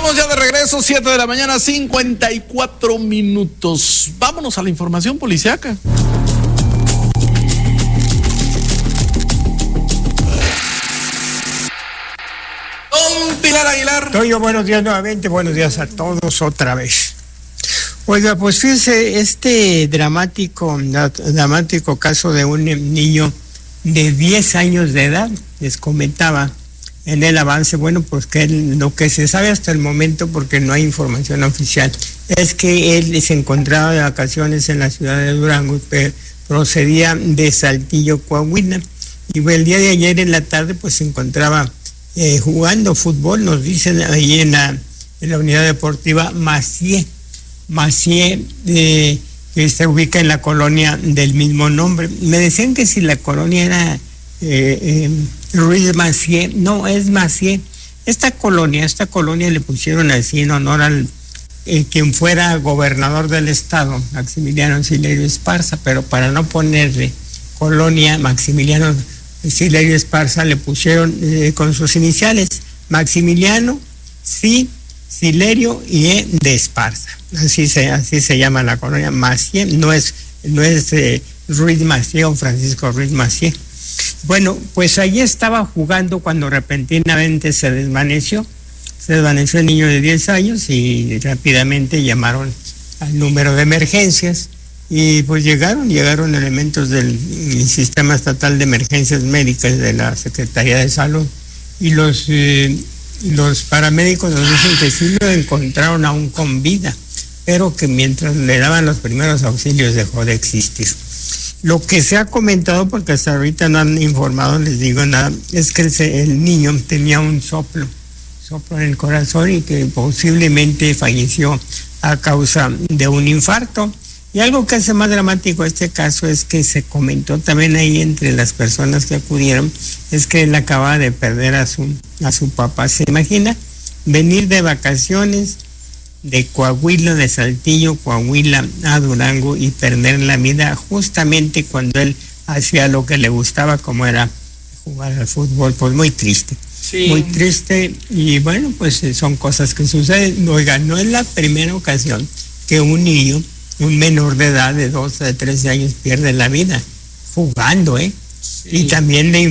Estamos ya de regreso, 7 de la mañana, 54 minutos. Vámonos a la información policíaca. Don Pilar Aguilar. Toño, buenos días nuevamente, buenos días a todos otra vez. Oiga, pues fíjense, este dramático caso de un niño de 10 años de edad, les comentaba en el avance, bueno, pues que lo que se sabe hasta el momento, porque no hay información oficial, es que él se encontraba de vacaciones en la ciudad de Durango, pero procedía de Saltillo, Coahuila, y el día de ayer en la tarde pues se encontraba jugando fútbol, nos dicen ahí en la unidad deportiva Macié, que se ubica en la colonia del mismo nombre. Me decían que si la colonia era Ruiz Macié, no, es Macié. Esta colonia le pusieron así en honor al quien fuera gobernador del estado, Maximiliano Silerio Esparza, pero para no ponerle colonia Maximiliano Silerio Esparza le pusieron con sus iniciales Maximiliano, Silerio y de Esparza. Así se llama la colonia Macié, no es Ruiz Macié o Francisco Ruiz Macié. Bueno, pues allí estaba jugando cuando repentinamente se desvaneció el niño de 10 años y rápidamente llamaron al número de emergencias y pues llegaron elementos del Sistema Estatal de Emergencias Médicas de la Secretaría de Salud y los paramédicos nos dicen que sí lo encontraron aún con vida, pero que mientras le daban los primeros auxilios dejó de existir. Lo que se ha comentado, porque hasta ahorita no han informado, les digo nada, es que el niño tenía un soplo en el corazón y que posiblemente falleció a causa de un infarto. Y algo que hace más dramático este caso es que se comentó también ahí entre las personas que acudieron, es que él acababa de perder a su papá. ¿Se imagina? Venir de vacaciones de Coahuila, de Saltillo, Coahuila a Durango y perder la vida justamente cuando él hacía lo que le gustaba, como era jugar al fútbol. Pues muy triste. Sí. Muy triste, y bueno, pues son cosas que suceden. Oiga, no es la primera ocasión que un niño, un menor de edad de 12, de 13 años pierde la vida jugando, Sí. Y también le